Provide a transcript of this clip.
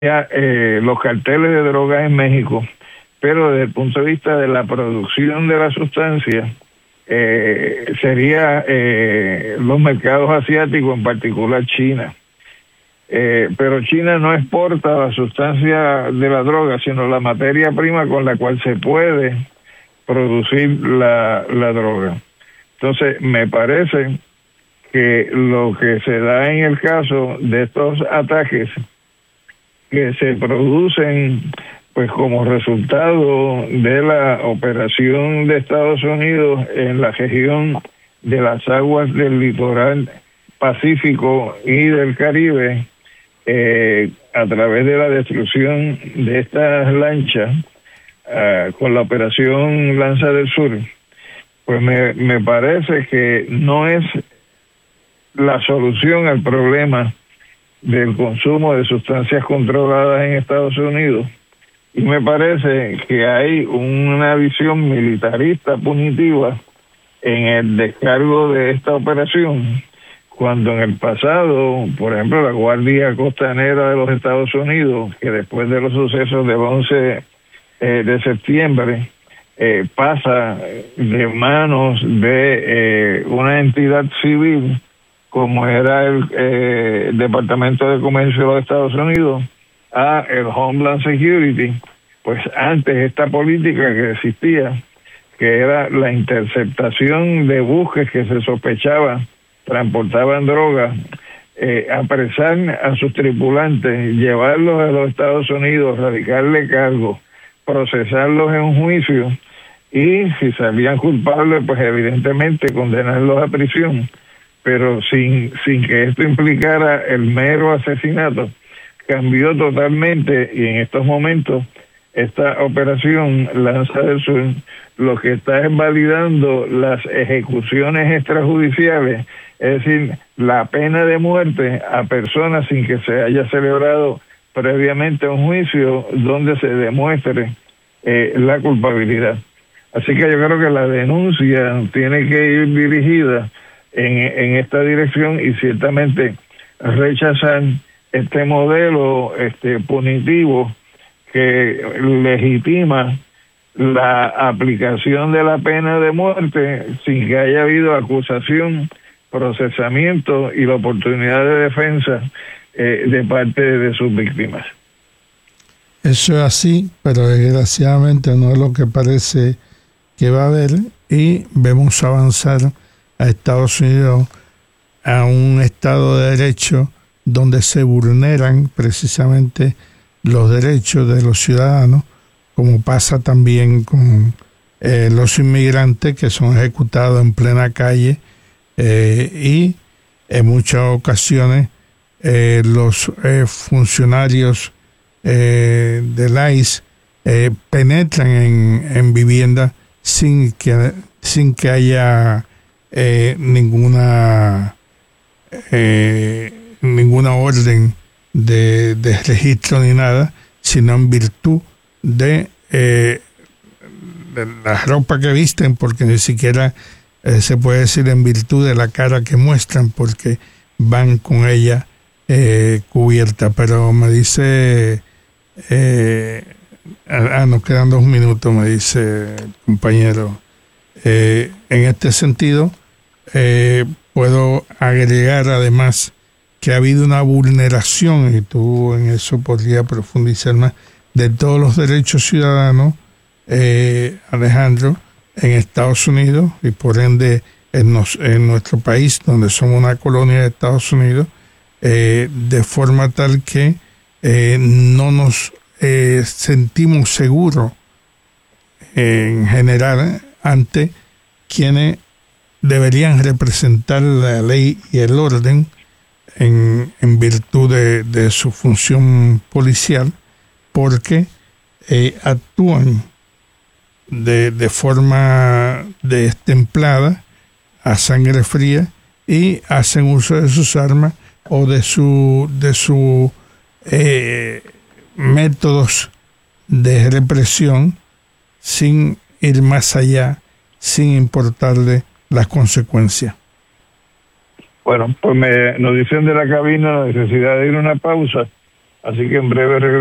los carteles de drogas en México, pero desde el punto de vista de la producción de la sustancia, sería los mercados asiáticos, en particular China. Pero China no exporta la sustancia de la droga, sino la materia prima con la cual se puede producir la droga. Entonces, me parece que lo que se da en el caso de estos ataques que se producen pues como resultado de la operación de Estados Unidos en la región de las aguas del litoral Pacífico y del Caribe, a través de la destrucción de estas lanchas con la operación Lanza del Sur, pues me parece que no es la solución al problema del consumo de sustancias controladas en Estados Unidos, y me parece que hay una visión militarista punitiva en el descargo de esta operación, cuando en el pasado, por ejemplo, la Guardia Costanera de los Estados Unidos, que después de los sucesos del 11 de septiembre, pasa de manos de una entidad civil como era el Departamento de Comercio de los Estados Unidos, a el Homeland Security, pues antes esta política que existía, que era la interceptación de buques que se sospechaba transportaban drogas, apresar a sus tripulantes, llevarlos a los Estados Unidos, radicarle cargo, procesarlos en un juicio y si salían culpables, pues evidentemente condenarlos a prisión, pero sin que esto implicara el mero asesinato. Cambió totalmente, y en estos momentos esta operación Lanza del Sur lo que está es validando las ejecuciones extrajudiciales, es decir, la pena de muerte a personas sin que se haya celebrado previamente un juicio donde se demuestre la culpabilidad. Así que yo creo que la denuncia tiene que ir dirigida en esta dirección, y ciertamente rechazar este modelo punitivo que legitima la aplicación de la pena de muerte sin que haya habido acusación, procesamiento y la oportunidad de defensa de parte de sus víctimas. Eso es así, pero desgraciadamente no es lo que parece que va a haber, y vemos avanzar a Estados Unidos a un Estado de Derecho donde se vulneran precisamente los derechos de los ciudadanos, como pasa también con los inmigrantes que son ejecutados en plena calle, y en muchas ocasiones los funcionarios del ICE penetran en viviendas sin que haya ninguna orden de registro ni nada, sino en virtud de la ropa que visten, porque ni siquiera se puede decir en virtud de la cara que muestran, porque van con ella cubierta. Pero me dice, nos quedan 2 minutos, me dice el compañero. En este sentido, puedo agregar además que ha habido una vulneración, y tú en eso podrías profundizar más, de todos los derechos ciudadanos, Alejandro, en Estados Unidos, y por ende en nuestro país, donde somos una colonia de Estados Unidos, de forma tal que no nos sentimos seguros en general ante quienes deberían representar la ley y el orden en virtud de su función policial, porque actúan de forma destemplada, a sangre fría, y hacen uso de sus armas o de su métodos de represión sin ir más allá, sin importarle las consecuencias. Bueno, pues nos dicen de la cabina la necesidad de ir a una pausa, Así que en breve regresamos.